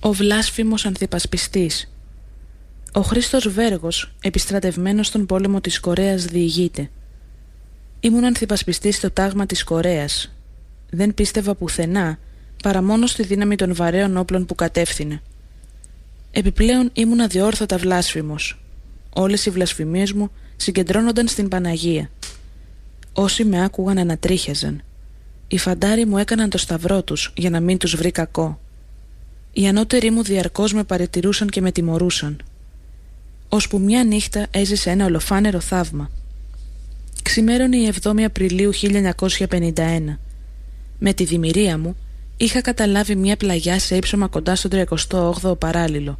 Ο βλάσφημος ανθυπασπιστής. Ο Χρήστος Βέργος, επιστρατευμένος στον πόλεμο της Κορέας, διηγείται: «Ήμουν ανθυπασπιστής στο τάγμα της Κορέας. Δεν πίστευα πουθενά παρά μόνο στη δύναμη των βαρέων όπλων που κατεύθυνε. Επιπλέον ήμουν αδιόρθωτα βλάσφημος. Όλες οι βλασφημίες μου συγκεντρώνονταν στην Παναγία. Όσοι με άκουγαν ανατρίχιαζαν. Οι φαντάροι μου έκαναν το σταυρό τους για να μην τους βρει κακό. Οι ανώτεροι μου διαρκώς με παρατηρούσαν και με τιμωρούσαν. Ώσπου μια νύχτα έζησε ένα ολοφάνερο θαύμα. Ξημέρωνε η 7η Απριλίου 1951. Με τη δημιουργία μου είχα καταλάβει μια πλαγιά σε ύψωμα κοντά στον 38ο παράλληλο.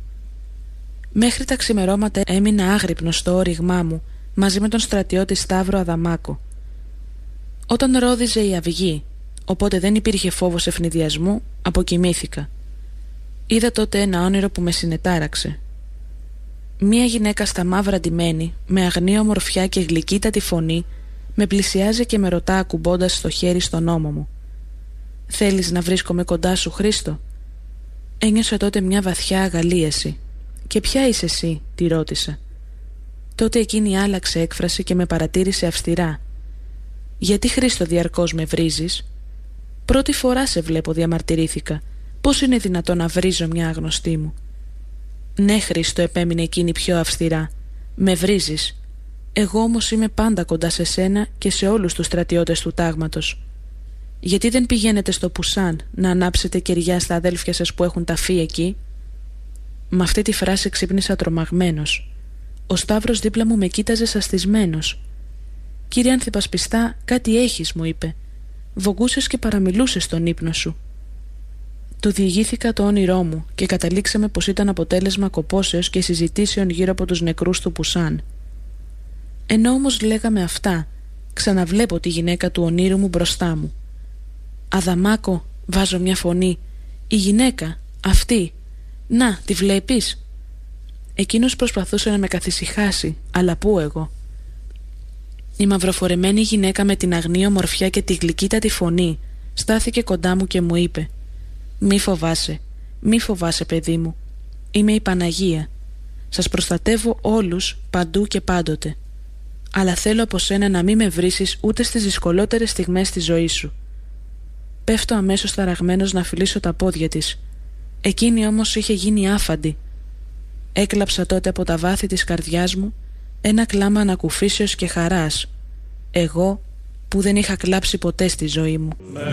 Μέχρι τα ξημερώματα έμεινα άγρυπνος στο όριγμά μου μαζί με τον στρατιώτη Σταύρο Αδαμάκο. Όταν ρόδιζε η αυγή, οπότε δεν υπήρχε φόβος ευνηδιασμού, αποκοιμήθηκα. Είδα τότε ένα όνειρο που με συνετάραξε. Μία γυναίκα στα μαύρα ντυμένη, με αγνή ομορφιά και γλυκύτατη φωνή, με πλησιάζει και με ρωτά ακουμπώντας το χέρι στον ώμο μου: «Θέλεις να βρίσκομαι κοντά σου, Χρήστο?» Ένιωσα τότε μια βαθιά αγαλίαση. «Και ποια είσαι εσύ?» τη ρώτησα. Τότε εκείνη άλλαξε έκφραση και με παρατήρησε αυστηρά. «Γιατί, Χρήστο, διαρκώς με βρίζεις?» «Πρώτη φορά σε βλέπω», διαμαρτυρήθηκα. «Πώς είναι δυνατόν να βρίζω μια άγνωστή μου?» «Ναι, Χρήστο», επέμεινε εκείνη πιο αυστηρά. «Με βρίζεις. Εγώ όμως είμαι πάντα κοντά σε σένα και σε όλους τους στρατιώτες του τάγματος. Γιατί δεν πηγαίνετε στο Πουσάν να ανάψετε κεριά στα αδέλφια σας που έχουν ταφεί εκεί?» Με αυτή τη φράση ξύπνησα τρομαγμένος. Ο Σταύρος δίπλα μου με κοίταζε σαστισμένος. «Κύριε ανθυπασπιστά, κάτι έχεις», μου είπε. «Βογκούσες και παραμιλούσες στον ύπνο σου». Του διηγήθηκα το όνειρό μου και καταλήξαμε πως ήταν αποτέλεσμα κοπόσεως και συζητήσεων γύρω από τους νεκρούς του Πουσάν. Ενώ όμως λέγαμε αυτά, ξαναβλέπω τη γυναίκα του ονείρου μου μπροστά μου. «Αδαμάκο», βάζω μια φωνή, «η γυναίκα, αυτή, να, τη βλέπεις?» Εκείνος προσπαθούσε να με καθησυχάσει, αλλά πού εγώ? Η μαυροφορεμένη γυναίκα με την αγνή ομορφιά και τη γλυκύτατη φωνή στάθηκε κοντά μου και μου είπε: «Μη φοβάσαι, μη φοβάσαι, παιδί μου. Είμαι η Παναγία. Σας προστατεύω όλους, παντού και πάντοτε. Αλλά θέλω από σένα να μην με βρίσεις ούτε στις δυσκολότερες στιγμές της ζωής σου». Πέφτω αμέσως ταραγμένος να φιλήσω τα πόδια της. Εκείνη όμως είχε γίνει άφαντη. Έκλαψα τότε από τα βάθη της καρδιάς μου ένα κλάμα ανακουφίσεως και χαράς. Εγώ που δεν είχα κλάψει ποτέ στη ζωή μου.